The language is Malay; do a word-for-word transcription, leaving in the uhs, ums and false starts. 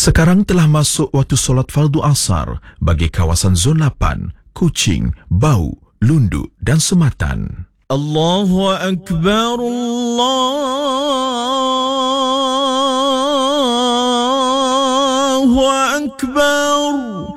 Sekarang telah masuk waktu solat fardu asar bagi kawasan zon lapan, Kuching, Bau, Lundu dan Sematan. Allahu Akbar, Allahu Akbar.